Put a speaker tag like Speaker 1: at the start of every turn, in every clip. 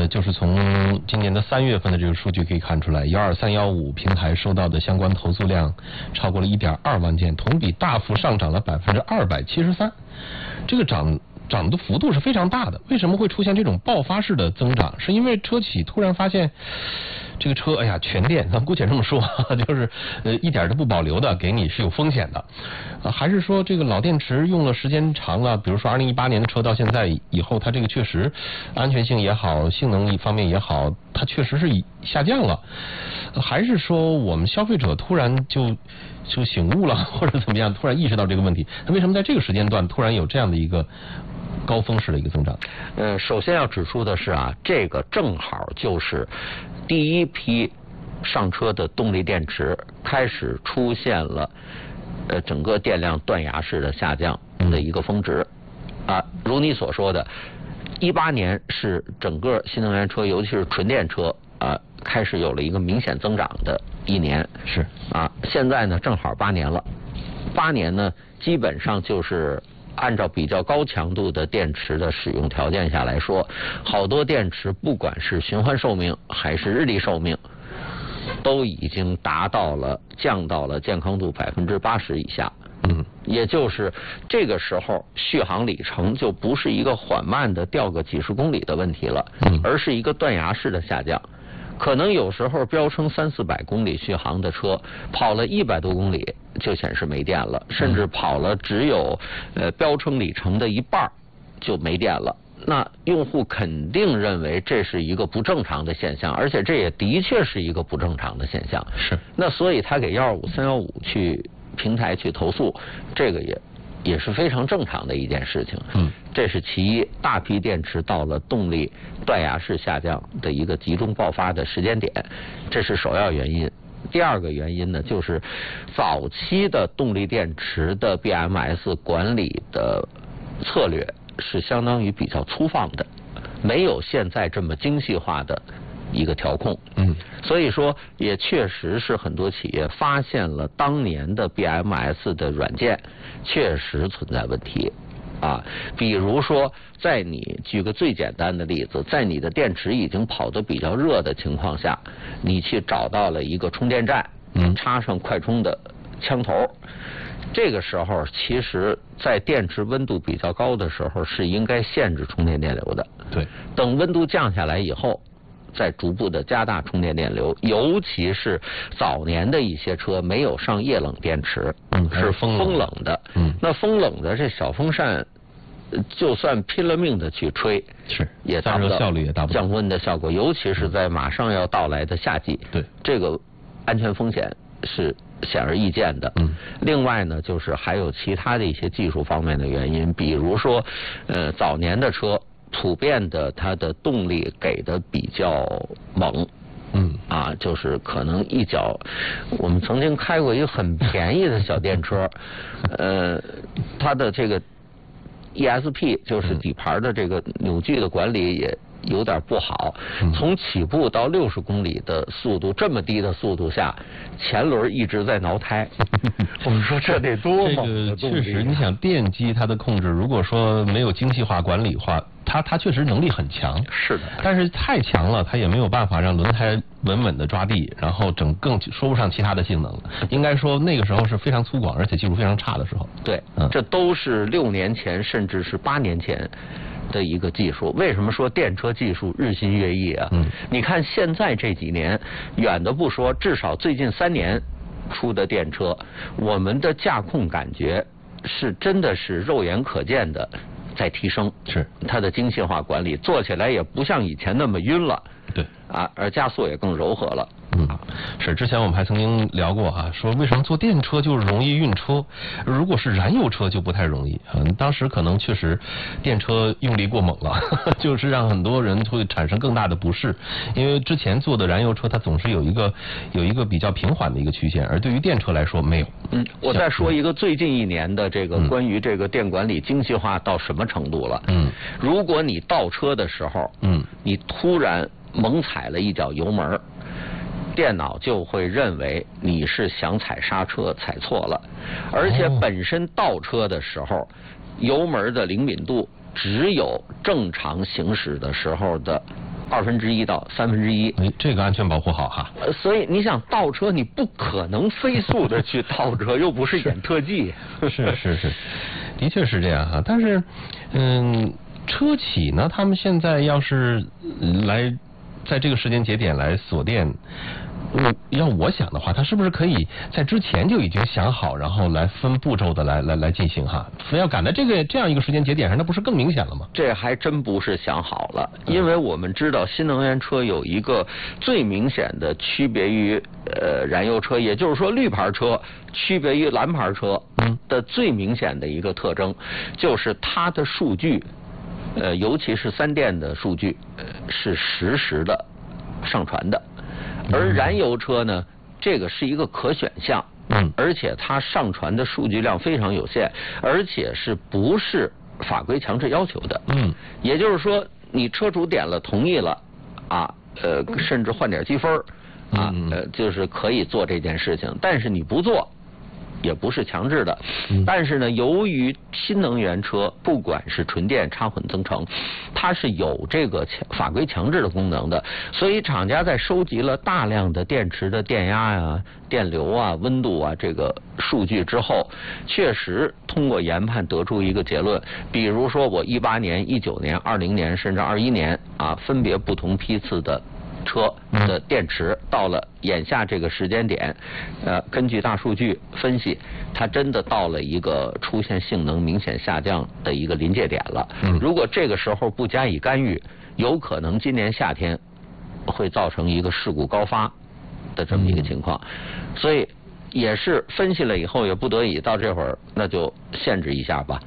Speaker 1: 就是从今年的3月份的这个数据可以看出来，12315平台收到的相关投诉量超过了1.2万件，同比大幅上涨了273%，这个涨的幅度是非常大的。为什么会出现这种爆发式的增长？是因为车企突然发现这个车，哎呀，全电，咱们姑且这么说，就是一点都不保留的给你是有风险的，还是说这个老电池用了时间长了，比如说2018年的车到现在以后，它这个确实安全性也好，性能一方面也好，它确实是下降了，还是说我们消费者突然就醒悟了，或者怎么样，突然意识到这个问题？那为什么在这个时间段突然有这样的一个高峰式的一个增长？
Speaker 2: 首先要指出的是啊，这个正好就是第一批上车的动力电池开始出现了整个电量断崖式的下降的一个峰值啊。如你所说的，18年是整个新能源车，尤其是纯电车开始有了一个明显增长的一年。
Speaker 1: 是
Speaker 2: 啊，现在呢正好8年了，8年呢基本上就是按照比较高强度的电池的使用条件下来说，好多电池不管是循环寿命还是日历寿命，都已经降到了健康度80%以下。也就是这个时候续航里程就不是一个缓慢的掉个几十公里的问题了，而是一个断崖式的下降。可能有时候标称300-400公里续航的车，跑了100多公里就显示没电了，甚至跑了只有标称里程的一半就没电了。那用户肯定认为这是一个不正常的现象，而且这也的确是一个不正常的现象。
Speaker 1: 是。
Speaker 2: 那所以他给125-315去平台去投诉，这个也是非常正常的一件事情。这是其一，大批电池到了动力断崖式下降的一个集中爆发的时间点，这是首要原因。第二个原因呢，就是早期的动力电池的 BMS 管理的策略是相当于比较粗放的，没有现在这么精细化的一个调控。所以说也确实是很多企业发现了当年的 BMS 的软件确实存在问题啊。比如说在你举个最简单的例子，在你的电池已经跑得比较热的情况下，你去找到了一个充电站，插上快充的枪头，这个时候其实在电池温度比较高的时候是应该限制充电电流的。
Speaker 1: 对，
Speaker 2: 等温度降下来以后再逐步的加大充电电流，尤其是早年的一些车没有上液冷电池，是风冷的。那风冷的这小风扇，就算拼了命的去吹，
Speaker 1: 是
Speaker 2: 也达不到
Speaker 1: 效率也达不到
Speaker 2: 降温的效果，尤其是在马上要到来的夏季。
Speaker 1: 对，
Speaker 2: 这个安全风险是显而易见的。另外呢，就是还有其他的一些技术方面的原因，比如说早年的车普遍的它的动力给的比较猛，就是可能一脚，我们曾经开过一个很便宜的小电车，它的这个 ESP 就是底盘的这个扭矩的管理也有点不好，从起步到60公里的速度，这么低的速度下，前轮一直在挠胎。我们说这得多猛的动力！
Speaker 1: 确实，你想电机它的控制，如果说没有精细化管理的话，它确实能力很强。
Speaker 2: 是的，
Speaker 1: 但是太强了，它也没有办法让轮胎稳稳的抓地，然后更说不上其他的性能了。应该说那个时候是非常粗犷，而且技术非常差的时候。
Speaker 2: 对，这都是6年前甚至是8年前的一个技术。为什么说电车技术日新月异啊？你看现在这几年，远的不说，至少最近3年出的电车，我们的驾控感觉是真的是肉眼可见的在提升，
Speaker 1: 是
Speaker 2: 它的精细化管理，做起来也不像以前那么晕了。
Speaker 1: 对
Speaker 2: 而加速也更柔和了。
Speaker 1: 是之前我们还曾经聊过说为什么做电车就容易晕车，如果是燃油车就不太容易当时可能确实电车用力过猛了，就是让很多人会产生更大的不适，因为之前做的燃油车它总是有一个比较平缓的一个曲线，而对于电车来说没有。
Speaker 2: 我再说一个最近1年的这个关于这个电管理精细化到什么程度了。如果你倒车的时候，你突然猛踩了一脚油门，电脑就会认为你是想踩刹车踩错了，而且本身倒车的时候，油门的灵敏度只有正常行驶的时候的 1/2到1/3。
Speaker 1: 这个安全保护好哈。
Speaker 2: 所以你想倒车，你不可能飞速的去倒车，又不是演特技。
Speaker 1: 是，的确是这样哈。但是，车企呢，他们现在要是来在这个时间节点来锁电。要我想的话，他是不是可以在之前就已经想好，然后来分步骤的来进行哈？非要赶在这样一个时间节点上，那不是更明显了吗？
Speaker 2: 这还真不是想好了，因为我们知道新能源车有一个最明显的区别于燃油车，也就是说绿牌车区别于蓝牌车的最明显的一个特征，就是它的数据，尤其是3电的数据，是实时的上传的。而燃油车呢，这个是一个可选项，而且它上传的数据量非常有限，而且是不是法规强制要求的，也就是说你车主点了同意了啊，甚至换点积分啊，就是可以做这件事情，但是你不做也不是强制的。但是呢，由于新能源车不管是纯电、插混、增程，它是有这个法规强制的功能的，所以厂家在收集了大量的电池的电压呀、电流啊、温度啊这个数据之后，确实通过研判得出一个结论，比如说我18年、19年、20年甚至21年啊，分别不同批次的车的电池到了眼下这个时间点，根据大数据分析，它真的到了一个出现性能明显下降的一个临界点了。如果这个时候不加以干预，有可能今年夏天会造成一个事故高发的这么一个情况。所以也是分析了以后，也不得已到这会儿，那就限制一下吧。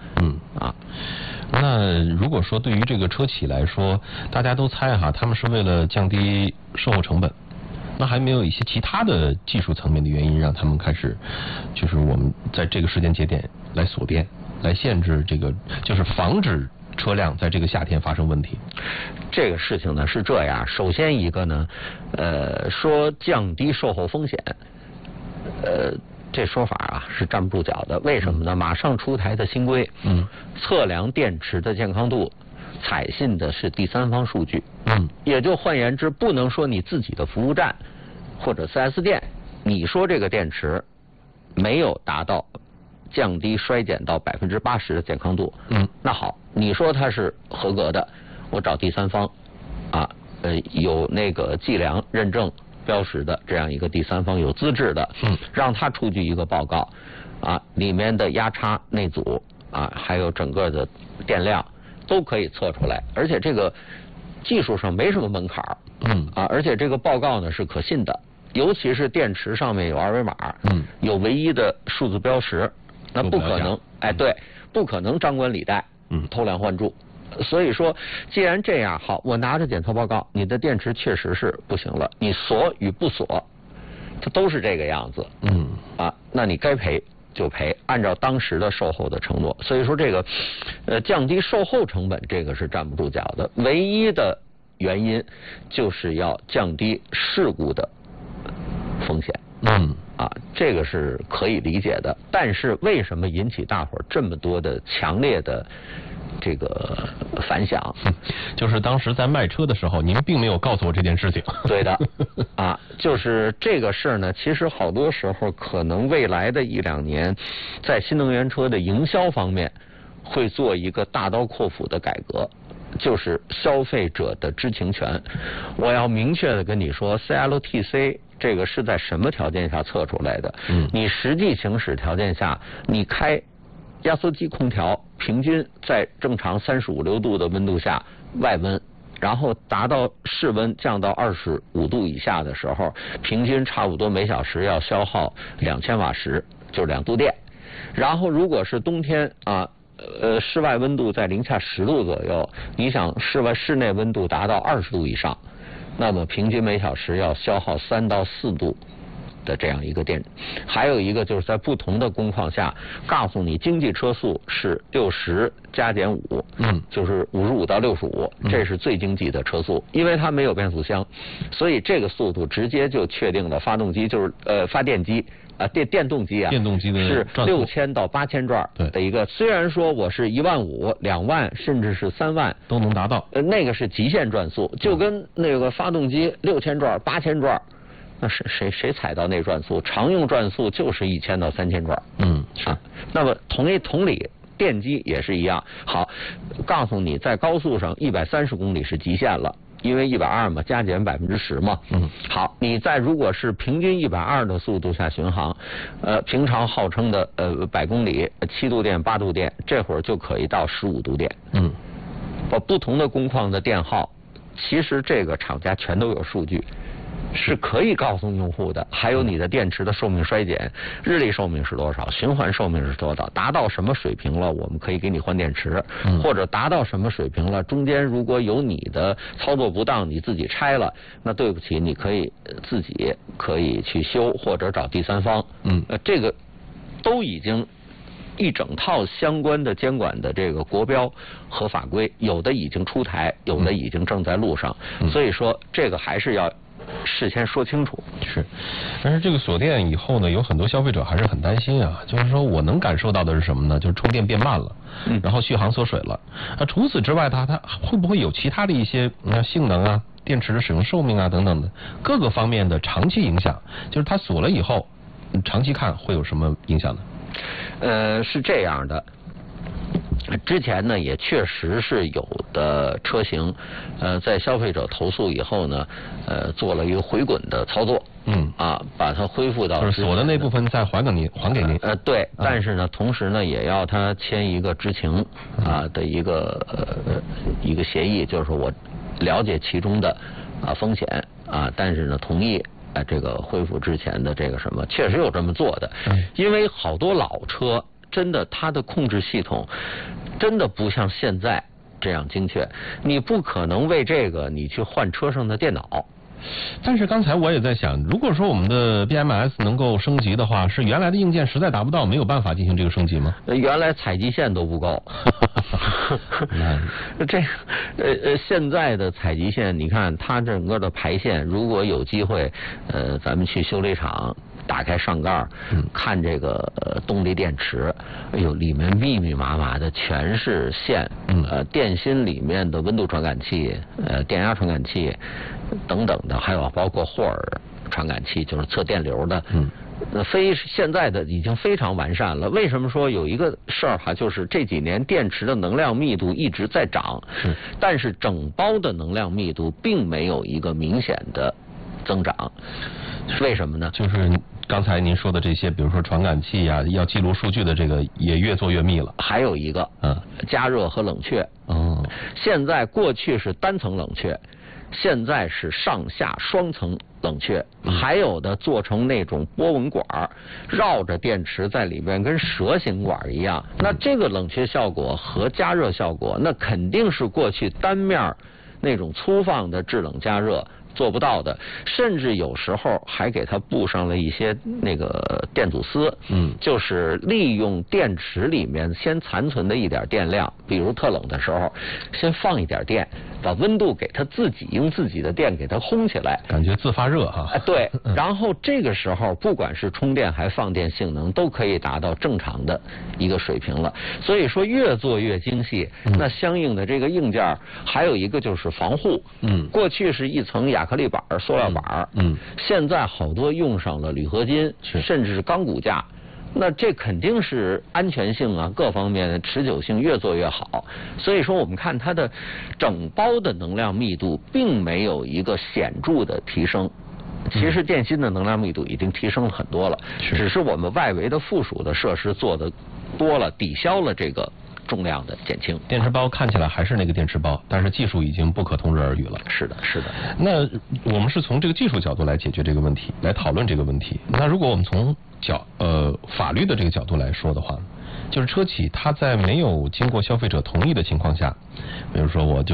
Speaker 1: 那如果说对于这个车企来说，大家都猜哈，他们是为了降低售后成本，那还没有一些其他的技术层面的原因让他们开始，就是我们在这个时间节点来锁电，来限制这个，就是防止车辆在这个夏天发生问题。
Speaker 2: 这个事情呢是这样，首先一个呢，说降低售后风险，这说法啊是站不住脚的。为什么呢？马上出台的新规，测量电池的健康度采信的是第三方数据，也就换言之，不能说你自己的服务站或者 4S 店，你说这个电池没有达到降低衰减到80%的健康度，那好，你说它是合格的，我找第三方啊，有那个计量认证标识的这样一个第三方有资质的，让他出具一个报告啊，里面的压差、内阻啊，还有整个的电量都可以测出来，而且这个技术上没什么门槛而且这个报告呢是可信的，尤其是电池上面有二维码，有唯一的数字标识，那不可能，对，不可能张冠李戴，偷梁换柱。所以说，既然这样，好，我拿着检测报告，你的电池确实是不行了，你锁与不锁，它都是这个样子，那你该赔就赔，按照当时的售后的承诺。所以说这个，降低售后成本，这个是站不住脚的。唯一的原因就是要降低事故的风险。这个是可以理解的。但是为什么引起大伙儿这么多的强烈的这个反响？
Speaker 1: 就是当时在卖车的时候，您并没有告诉我这件事情。
Speaker 2: 对的，就是这个事儿呢，其实好多时候可能未来的1-2年，在新能源车的营销方面会做一个大刀阔斧的改革。就是消费者的知情权，我要明确的跟你说 ，CLTC 这个是在什么条件下测出来的？你实际行驶条件下，你开压缩机空调，平均在正常35、6度的温度下外温，然后达到室温降到25度以下的时候，平均差不多每小时要消耗2000瓦时，就是2度电。然后如果是冬天室外温度在零下10度左右，你想室内温度达到20度以上，那么平均每小时要消耗3到4度的这样一个电，还有一个就是在不同的工况下，告诉你经济车速是60加减5，就是55到65，这是最经济的车速，因为它没有变速箱，所以这个速度直接就确定了发动机就是发电机。电动机啊，
Speaker 1: 电动机的
Speaker 2: 是6000到8000转的一个，虽然说我是15000、2万，甚至是3万
Speaker 1: 都能达到，
Speaker 2: 那个是极限转速，就跟那个发动机6000转、8000转，那是谁踩到那转速？常用转速就是1000到3000转。
Speaker 1: 是。
Speaker 2: 那么同理。电机也是一样，好，告诉你在高速上130公里是极限了，因为120嘛，加减10%嘛。好，你在如果是平均120的速度下巡航，平常号称的100公里7度电、8度电，这会儿就可以到15度电。不同的工况的电耗，其实这个厂家全都有数据。是可以告诉用户的，还有你的电池的寿命衰减，日历寿命是多少，循环寿命是多少，达到什么水平了，我们可以给你换电池，或者达到什么水平了，中间如果有你的操作不当，你自己拆了，那对不起，你可以自己可以去修，或者找第三方。这个都已经一整套相关的监管的这个国标和法规，有的已经出台，有的已经正在路上，所以说这个还是要事先说清楚。
Speaker 1: 是，但是这个锁电以后呢，有很多消费者还是很担心啊，就是说我能感受到的是什么呢？就是充电变慢了，然后续航缩水了。除此之外，它会不会有其他的一些性能啊、电池的使用寿命啊等等的各个方面的长期影响？就是它锁了以后，长期看会有什么影响呢？
Speaker 2: 是这样的。之前呢，也确实是有的车型，在消费者投诉以后呢，做了一个回滚的操作，把它恢复到
Speaker 1: 就是锁的那部分再还给您。
Speaker 2: 对，但是呢，同时呢，也要他签一个知情的一个协议，就是说我了解其中的风险但是呢，同意这个恢复之前的这个什么，确实有这么做的，因为好多老车。真的，它的控制系统真的不像现在这样精确，你不可能为这个你去换车上的电脑。
Speaker 1: 但是刚才我也在想，如果说我们的 BMS 能够升级的话，是原来的硬件实在达不到，没有办法进行这个升级吗？
Speaker 2: 原来采集线都不够。现在的采集线，你看它整个的排线，如果有机会，咱们去修理厂。打开上盖看这个动力电池，哎呦，里面密密麻麻的全是线，电芯里面的温度传感器、电压传感器等等的，还有包括霍尔传感器，就是测电流的。现在的已经非常完善了。为什么说有一个事儿就是这几年电池的能量密度一直在涨，但是整包的能量密度并没有一个明显的增长。为什么呢？
Speaker 1: 就是刚才您说的这些，比如说传感器呀，要记录数据的这个也越做越密了。
Speaker 2: 还有一个，加热和冷却。现在过去是单层冷却，现在是上下双层冷却，还有的做成那种波纹管，绕着电池在里面跟蛇形管一样。那这个冷却效果和加热效果，那肯定是过去单面那种粗放的制冷加热做不到的，甚至有时候还给它布上了一些那个电阻丝，就是利用电池里面先残存的一点电量，比如特冷的时候，先放一点电，把温度给它用自己的电给它烘起来，
Speaker 1: 感觉自发热哈。
Speaker 2: 对，然后这个时候不管是充电还放电性能都可以达到正常的一个水平了。所以说越做越精细，那相应的这个硬件还有一个就是防护，过去是一层亚克力板、塑料板，现在好多用上了铝合金，甚至是钢骨架。那这肯定是安全性各方面的持久性越做越好。所以说我们看它的整包的能量密度并没有一个显著的提升。其实电芯的能量密度已经提升了很多了，只是我们外围的附属的设施做的多了，抵消了这个重量的减轻。
Speaker 1: 电池包看起来还是那个电池包，但是技术已经不可同日而语了。
Speaker 2: 是的。
Speaker 1: 那我们是从这个技术角度来解决这个问题，来讨论这个问题。那如果我们从法律的这个角度来说的话，就是车企它在没有经过消费者同意的情况下，比如说我就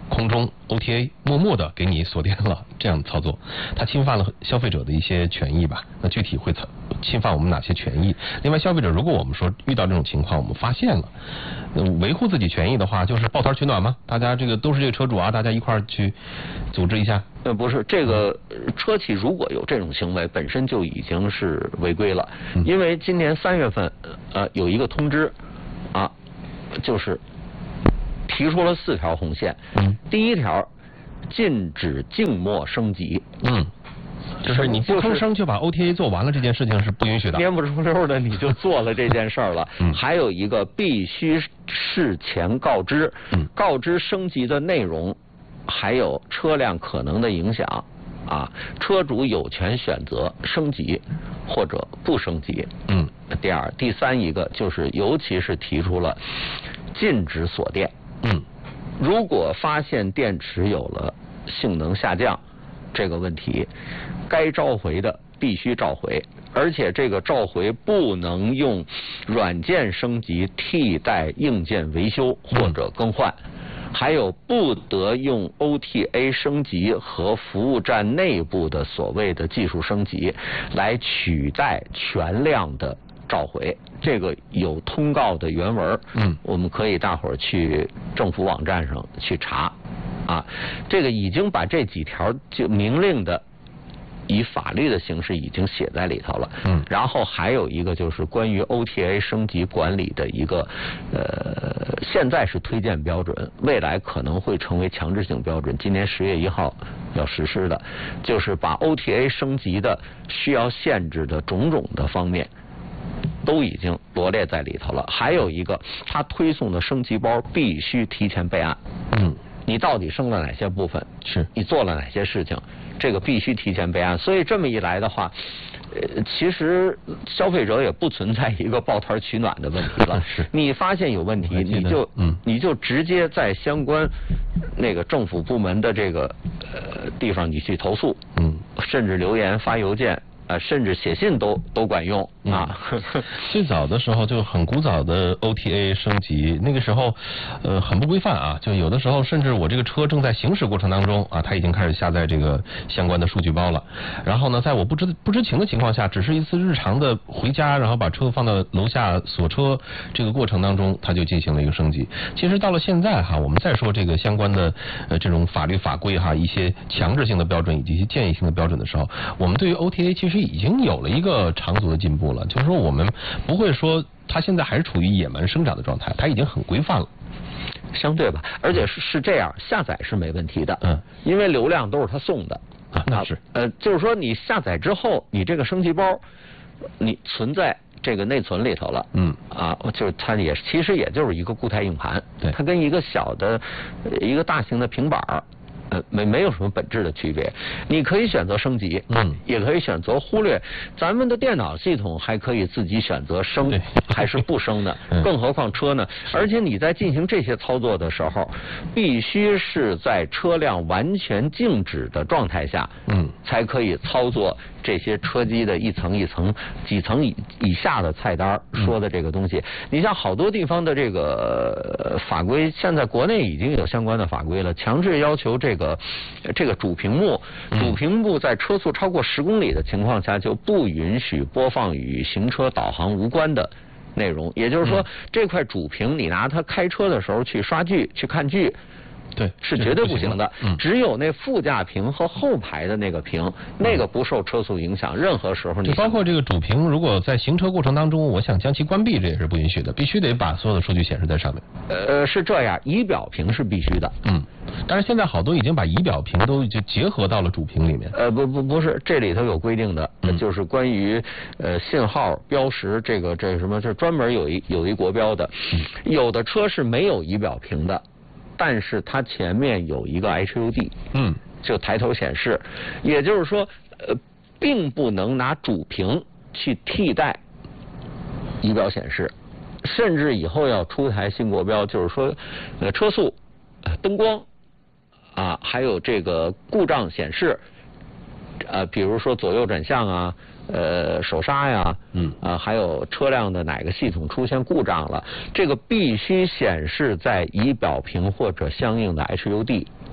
Speaker 1: 空中 OTA 默默的给你锁电了，这样操作，它侵犯了消费者的一些权益吧？那具体会侵犯我们哪些权益？另外，消费者如果我们说遇到这种情况，我们发现了，维护自己权益的话，就是抱团取暖吗？大家这个都是这个车主啊，大家一块儿去组织一下。
Speaker 2: 不是，这个车企如果有这种行为，本身就已经是违规了。因为今年3月份，有一个通知，就是提出了4条红线。第1条，禁止静默升级。
Speaker 1: 就是你不吭声就把 OTA 做完了，这件事情是不允许的。
Speaker 2: 蔫不出溜的你就做了这件事儿了。还有一个，必须事前告知，告知升级的内容，还有车辆可能的影响。车主有权选择升级或者不升级。第3一个就是，尤其是提出了禁止锁电。如果发现电池有了性能下降这个问题，该召回的必须召回，而且这个召回不能用软件升级替代硬件维修或者更换。还有不得用 OTA 升级和服务站内部的所谓的技术升级来取代全量的召回。这个有通告的原文，我们可以大伙儿去政府网站上去查。这个已经把这几条就明令的以法律的形式已经写在里头了。然后还有一个就是关于 OTA 升级管理的一个现在是推荐标准，未来可能会成为强制性标准，今年10月1号要实施的，就是把 OTA 升级的需要限制的种种的方面都已经罗列在里头了。还有一个，他推送的升级包必须提前备案。你到底升了哪些部分？你做了哪些事情？这个必须提前备案。所以这么一来的话，其实消费者也不存在一个抱团取暖的问题了。你发现有问题，你就直接在相关那个政府部门的这个地方你去投诉，甚至留言发邮件。甚至写信都管用。
Speaker 1: 最早的时候就很古早的 OTA 升级，那个时候很不规范就有的时候甚至我这个车正在行驶过程当中它已经开始下载这个相关的数据包了。然后呢，在我不知情的情况下，只是一次日常的回家，然后把车放到楼下锁车这个过程当中，它就进行了一个升级。其实到了现在我们再说这个相关的这种法律法规一些强制性的标准以及一些建议性的标准的时候，我们对于 OTA 其实已经有了一个长足的进步了。就是说我们不会说它现在还是处于野蛮生长的状态，它已经很规范了。
Speaker 2: 相对吧，而且是这样，下载是没问题的。因为流量都是他送的。
Speaker 1: 那是。
Speaker 2: 就是说你下载之后，你这个升级包你存在这个内存里头了。就是它其实也就是一个固态硬盘。它跟一个小的一个大型的平板没有什么本质的区别。你可以选择升级，也可以选择忽略。咱们的电脑系统还可以自己选择升还是不升的，更何况车呢？而且你在进行这些操作的时候，必须是在车辆完全静止的状态下，才可以操作这些车机的一层一层、几层以下的菜单说的这个东西。你像好多地方的这个法规，现在国内已经有相关的法规了，强制要求这个主屏幕在车速超过10公里的情况下，就不允许播放与行车导航无关的内容。也就是说，这块主屏你拿它开车的时候去刷剧、去看剧，是绝对不行的。只有那副驾屏和后排的那个屏，那个不受车速影响，任何时候你
Speaker 1: 包括这个主屏，如果在行车过程当中，我想将其关闭，这也是不允许的，必须得把所有的数据显示在上面。
Speaker 2: 是这样，仪表屏是必须的。
Speaker 1: 但是现在好多已经把仪表屏都就结合到了主屏里面。
Speaker 2: 不是，这里头有规定的，就是关于信号标识这什么，这专门有一国标的。有的车是没有仪表屏的，但是它前面有一个 HUD，就抬头显示。也就是说，并不能拿主屏去替代仪表显示，甚至以后要出台新国标，就是说车速、灯光还有这个故障显示，比如说左右转向手刹呀，还有车辆的哪个系统出现故障了，这个必须显示在仪表屏或者相应的 HUD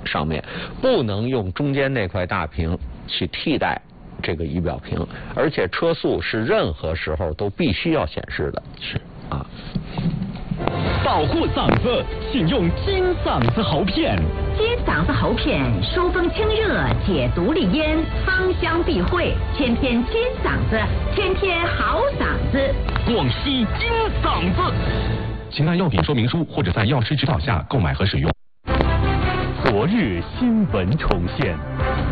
Speaker 2: 上面，不能用中间那块大屏去替代这个仪表屏，而且车速是任何时候都必须要显示的。
Speaker 1: 是
Speaker 2: 啊。
Speaker 3: 保护嗓子，请用金嗓子喉片。
Speaker 4: 金嗓子喉片收风清热，解毒利咽，芳香避秽，天天金嗓子，天天好嗓子。
Speaker 3: 广西金嗓子。请看药品说明书或者在药师指导下购买和使用。国日新闻重现。